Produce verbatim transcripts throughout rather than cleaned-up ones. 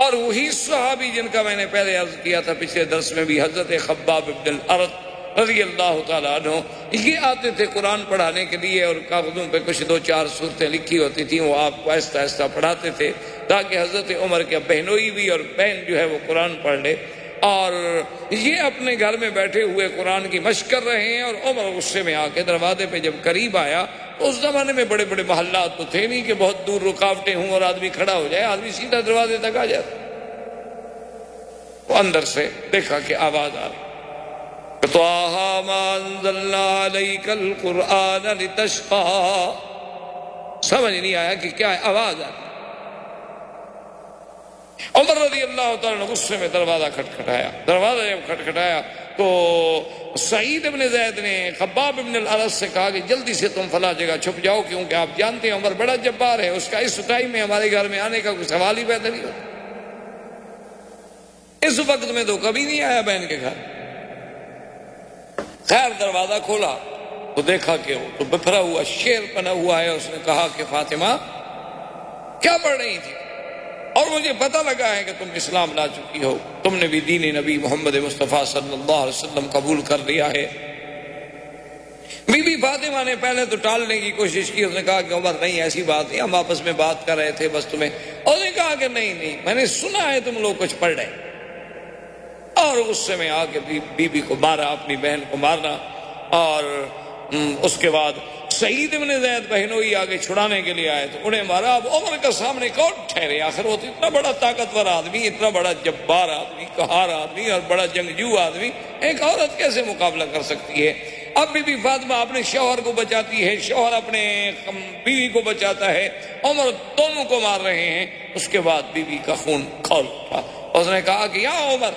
اور وہی صحابی جن کا میں نے پہلے عرض کیا تھا پچھلے درس میں بھی، حضرت خباب بن الارت رضی اللہ تعالیٰ عنہ، یہ آتے تھے قرآن پڑھانے کے لیے، اور کاغذوں پہ کچھ دو چار صورتیں لکھی ہوتی تھیں، وہ آپ کو آہستہ آہستہ پڑھاتے تھے تاکہ حضرت عمر کے بہنوئی بھی اور بہن جو ہے وہ قرآن پڑھ لے۔ اور یہ اپنے گھر میں بیٹھے ہوئے قرآن کی مشق کر رہے ہیں، اور عمر غصے میں آ کے دروازے پہ جب قریب آیا، تو اس زمانے میں بڑے بڑے محلات تو تھے نہیں کہ بہت دور رکاوٹیں ہوں اور آدمی کھڑا ہو جائے، آدمی سیدھا دروازے تک آ جاتا۔ وہ اندر سے دیکھا کہ آواز آ رہی، طٰہٰ مَا أَنزَلْنَا عَلَيْكَ الْقُرْآنَ لِتَشْقَىٰ، سمجھ نہیں آیا کہ کیا ہے، آواز آ رہی۔ عمر رضی اللہ تعالیٰ نے غصے میں دروازہ کھٹکھٹایا، دروازہ جب کھٹکھٹایا تو سعید ابن زید نے خباب ابن الارت سے کہا کہ جلدی سے تم فلاں جگہ چھپ جاؤ، کیونکہ آپ جانتے ہیں عمر بڑا جبار ہے، اس کا اس ٹائم میں ہمارے گھر میں آنے کا کوئی سوال ہی پیدا نہیں ہوتا۔ اس وقت میں تو کبھی نہیں آیا بہن کے گھر۔ خیر دروازہ کھولا تو دیکھا کہ وہ تو بکھرا ہوا شیر بنا ہوا ہے۔ اس نے کہا کہ فاطمہ کیا پڑھ رہی تھی؟ اور مجھے پتہ لگا ہے کہ تم اسلام لا چکی ہو، تم نے بھی دین نبی محمد مصطفیٰ صلی اللہ علیہ وسلم قبول کر لیا ہے۔ بی بی فاطمہ نے پہلے تو ٹالنے کی کوشش کی، اس نے کہا کہ عمر نہیں ایسی بات نہیں، ہم آپس میں بات کر رہے تھے بس تمہیں۔ اس نے کہا کہ نہیں نہیں میں نے سنا ہے تم لوگ کچھ پڑھ رہے، اور غصے میں آ کے بی بی کو مارا، اپنی بہن کو مارنا۔ اور اس کے بعد سعید ابن زید بہنوئی آگے چھڑانے کے لیے آئے تو انہیں مارا۔ اب عمر کا سامنے کون ٹھہرے؟ آخر وہ تو اتنا بڑا طاقتور آدمی، اتنا بڑا جبار آدمی، قہار آدمی اور بڑا جنگجو آدمی، ایک عورت کیسے مقابلہ کر سکتی ہے؟ اب بی بی فاطمہ اپنے شوہر کو بچاتی ہے، شوہر اپنے بیوی کو بچاتا ہے، عمر دونوں کو مار رہے ہیں۔ اس کے بعد بی بی کا خون کھول اٹھا، اس نے کہا کہ یا عمر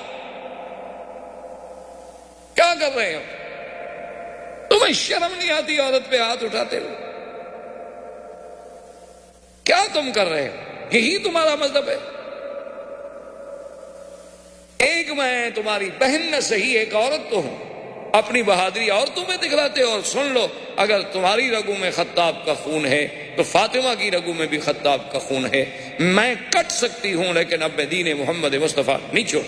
کیا کر رہے ہو؟ تمہیں شرم نہیں آتی عورت پہ ہاتھ اٹھاتے ہو؟ کیا تم کر رہے ہو؟ یہی تمہارا مذہب ہے؟ ایک میں تمہاری بہن نہ صحیح ایک عورت تو ہوں، اپنی بہادری اور تمہیں دکھلاتے ہو۔ اور سن لو، اگر تمہاری رگوں میں خطاب کا خون ہے تو فاطمہ کی رگوں میں بھی خطاب کا خون ہے۔ میں کٹ سکتی ہوں لیکن اب میں دین محمد مصطفیٰ نہیں چھوڑ۔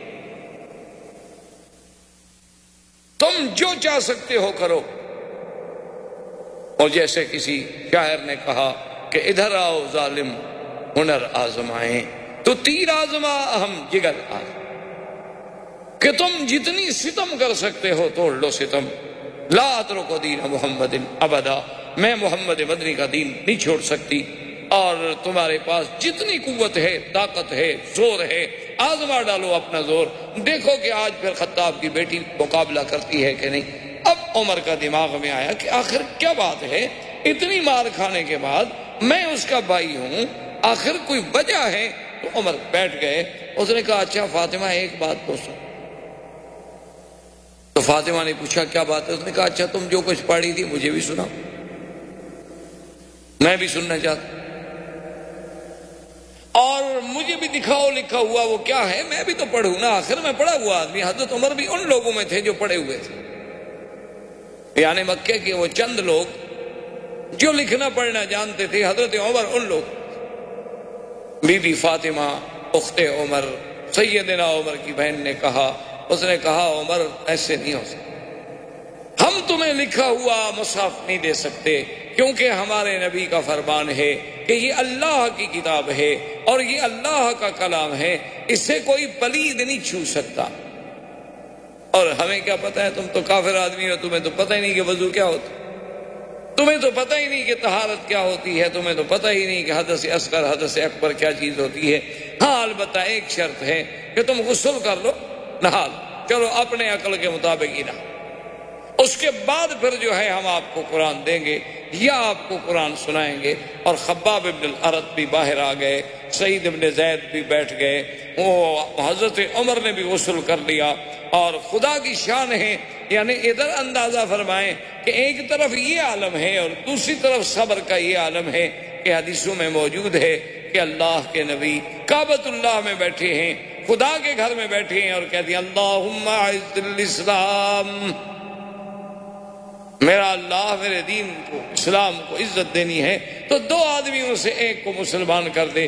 تم جو چاہ سکتے ہو کرو۔ اور جیسے کسی شاعر نے کہا کہ ادھر آؤ ظالم ہنر آزمائیں، تو تیر آزما ہم جگر آزما، کہ تم جتنی ستم کر سکتے ہو توڑ لو ستم۔ لا اترک دین محمد ابدا، میں محمد مدنی کا دین نہیں چھوڑ سکتی۔ اور تمہارے پاس جتنی قوت ہے، طاقت ہے، زور ہے، آزما ڈالو اپنا زور، دیکھو کہ آج پھر خطاب کی بیٹی مقابلہ کرتی ہے کہ نہیں۔ اب عمر کا دماغ میں آیا کہ آخر کیا بات ہے، اتنی مار کھانے کے بعد میں اس کا بھائی ہوں، آخر کوئی وجہ ہے۔ تو عمر بیٹھ گئے، اس نے کہا اچھا فاطمہ ایک بات تو سن۔ تو فاطمہ نے پوچھا کیا بات ہے؟ اس نے کہا اچھا تم جو کچھ پڑھی تھی مجھے بھی سنا، میں بھی سننا چاہتا ہوں، اور مجھے بھی دکھاؤ لکھا ہوا وہ کیا ہے، میں بھی تو پڑھوں نا، آخر میں پڑھا ہوا آدمی۔ حضرت عمر بھی ان لوگوں میں تھے جو پڑھے ہوئے تھے، یعنی مکے کے وہ چند لوگ جو لکھنا پڑھنا جانتے تھے، حضرت عمر ان لوگ۔ بی بی فاطمہ اخت عمر سیدنا عمر کی بہن نے کہا، اس نے کہا عمر ایسے نہیں ہو سکتا، ہم تمہیں لکھا ہوا مصحف نہیں دے سکتے، کیونکہ ہمارے نبی کا فرمان ہے کہ یہ اللہ کی کتاب ہے اور یہ اللہ کا کلام ہے، اسے کوئی پلید نہیں چھو سکتا۔ اور ہمیں کیا پتہ ہے، تم تو کافر آدمی ہو، تمہیں تو پتہ ہی نہیں کہ وضو کیا ہوتا، تمہیں تو پتہ ہی نہیں کہ طہارت کیا ہوتی ہے، تمہیں تو پتہ ہی نہیں کہ حدث اصغر حدث اکبر کیا چیز ہوتی ہے۔ ہاں البتہ ایک شرط ہے کہ تم غسل کر لو، نہا لو، چلو اپنے عقل کے مطابق ہی نہ، اس کے بعد پھر جو ہے ہم آپ کو قرآن دیں گے یا آپ کو قرآن سنائیں گے۔ اور خباب ابن الارت بھی باہر آ گئے، سعید ابن زید بھی بیٹھ گئے، وہ حضرت عمر نے بھی غسل کر لیا۔ اور خدا کی شان ہے، یعنی ادھر اندازہ فرمائیں کہ ایک طرف یہ عالم ہے اور دوسری طرف صبر کا یہ عالم ہے کہ حدیثوں میں موجود ہے کہ اللہ کے نبی کعبۃ اللہ میں بیٹھے ہیں، خدا کے گھر میں بیٹھے ہیں اور کہتے ہیں اللہم اعز الاسلام، میرا اللہ میرے دین کو اسلام کو عزت دینی ہے تو دو آدمیوں سے ایک کو مسلمان کر دے۔